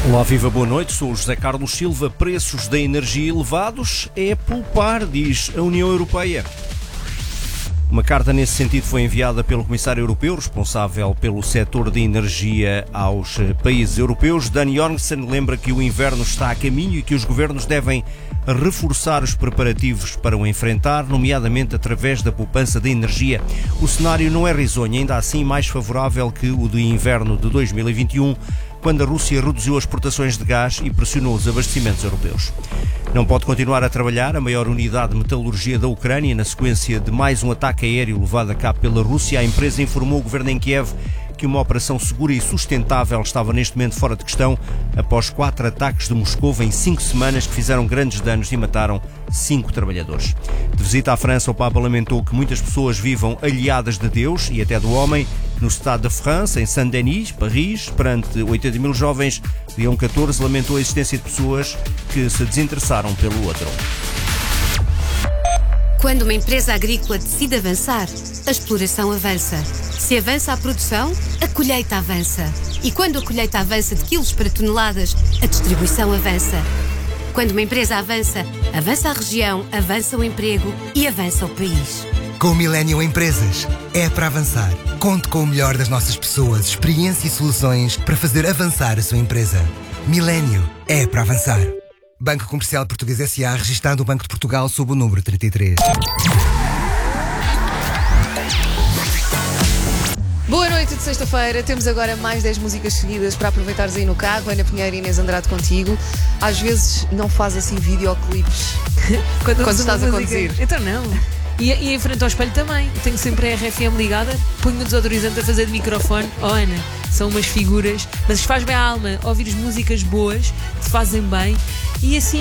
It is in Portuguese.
Olá, viva, boa noite. Sou o José Carlos Silva. Preços da energia elevados é poupar, diz a União Europeia. Uma carta nesse sentido foi enviada pelo Comissário Europeu, responsável pelo setor de energia aos países europeus. Dan Jorgensen lembra que o inverno está a caminho e que os governos devem reforçar os preparativos para o enfrentar, nomeadamente através da poupança de energia. O cenário não é risonho, ainda assim mais favorável que o de inverno de 2021, quando a Rússia reduziu as exportações de gás e pressionou os abastecimentos europeus. Não pode continuar a trabalhar a maior unidade de metalurgia da Ucrânia na sequência de mais um ataque aéreo levado a cabo pela Rússia. A empresa informou o governo em Kiev que uma operação segura e sustentável estava neste momento fora de questão após 4 ataques de Moscou em 5 semanas que fizeram grandes danos e mataram 5 trabalhadores. De visita à França, o Papa lamentou que muitas pessoas vivam alheadas de Deus e até do homem. No Stade de France, em Saint-Denis, Paris, perante 80 mil jovens, Leão XIV lamentou a existência de pessoas que se desinteressaram pelo outro. Quando uma empresa agrícola decide avançar, a exploração avança. Se avança a produção, a colheita avança. E quando a colheita avança de quilos para toneladas, a distribuição avança. Quando uma empresa avança, avança a região, avança o emprego e avança o país. Com o Millennium Empresas, é para avançar. Conte com o melhor das nossas pessoas, experiência e soluções para fazer avançar a sua empresa. Millennium é para avançar. Banco Comercial Português S.A., registado no Banco de Portugal sob o número 33. Boa noite de sexta-feira, temos agora mais 10 músicas seguidas para aproveitares aí no carro. Ana Pinheiro e Inês Andrade contigo. Às vezes não faz assim videoclipes quando estás a conduzir. Então não. E em frente ao espelho também. Tenho sempre a RFM ligada, ponho o desodorizante a fazer de microfone. Oh Ana, são umas figuras, mas faz bem à alma ouvir as músicas boas, te fazem bem e assim